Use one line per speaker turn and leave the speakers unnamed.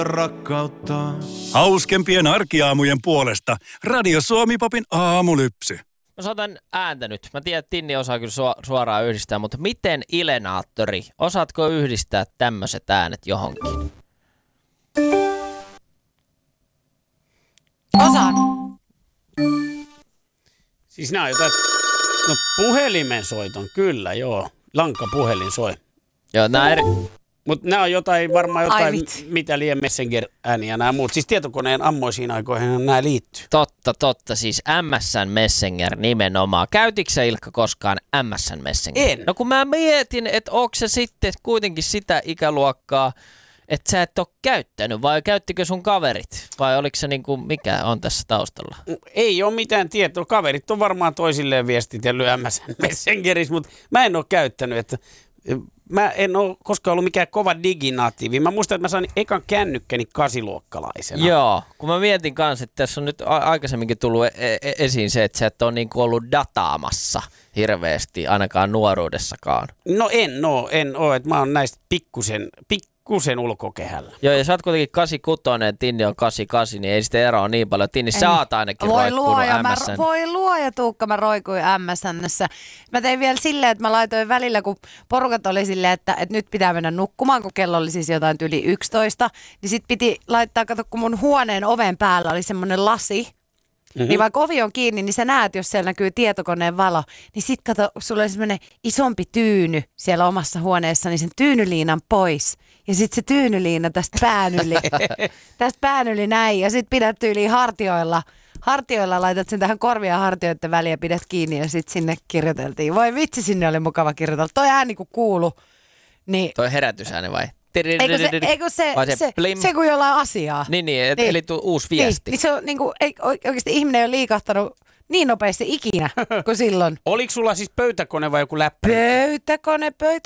rakkautta.
Hauskempien arkiaamujen puolesta Radio Suomi-popin aamulypsy.
Mä soitan ääntä nyt. Mä tiedän, että Tinni osaa kyllä suoraan yhdistää, mutta miten Ilenaattori, osaatko yhdistää tämmöiset äänet johonkin?
Osaan.
Siis nää on jotain, no puhelimen soiton, kyllä joo. Lankapuhelin soi.
Joo,
Mutta nämä on varmaan jotain, mitä liian Messenger-ääniä nämä muut. Siis tietokoneen ammoisiin aikoihin nämä liittyy.
Totta. Siis MSN Messenger nimenomaan. Käytitkö sä, Ilkka, koskaan MSN Messenger?
En.
No kun mä mietin, että onko se sitten kuitenkin sitä ikäluokkaa, että sä et ole käyttänyt, vai käyttikö sun kaverit? Vai oliko se niinku, mikä on tässä taustalla?
Ei ole mitään tietoa. Kaverit on varmaan toisilleen viestitellyt MSN Messengerissä, mutta mä en ole käyttänyt, että... Mä en ole koskaan ollut mikään kova diginatiivi. Mä muistan, että mä sain ekan kännykkäni kasiluokkalaisena.
Joo, kun mä mietin kanssa, että tässä on nyt aikaisemminkin tullut esiin se, että sä et ole niinku ollut dataamassa hirveästi, ainakaan nuoruudessakaan.
No en oo, että mä oon näistä pikkusen ulkokehällä.
Joo, ja sä oot kuitenkin 86, Tinni on 88, niin ei sitä eroa niin paljon. Tinni, sä oot ainakin roikkunut MSN.
Voi luoja, Tuukka, mä roikuin MSN:ssä. Mä tein vielä silleen, että mä laitoin välillä, kun porukat oli silleen, että nyt pitää mennä nukkumaan, kun kello oli siis jotain yli 11, niin sit piti laittaa, kato, kun mun huoneen oven päällä oli semmoinen lasi, niin vaikka ovi on kiinni, niin sä näet, jos siellä näkyy tietokoneen valo, niin sit kato, sulla oli semmoinen isompi tyyny siellä omassa huoneessa, niin sen tyynyliinan pois. Ja sit se tyynyliina tästä pään yli näin, ja sit pidät tyyliin hartioilla laitat sen tähän korvia hartioiden väliin ja pidät kiinni, ja sit sinne kirjoiteltiin. Voi vitsi, sinne oli mukava kirjoitella. Toi ääni kun kuulu, niin...
Toi herätysääni vai?
Eikö se kun jollain asiaa.
Niin. Eli uusi viesti.
Niin se on niinku, oikeasti ihminen ei ole liikahtanut niin nopeasti ikinä kuin silloin.
Oliko sulla siis pöytäkone vai joku läppäri?
Pöytäkone.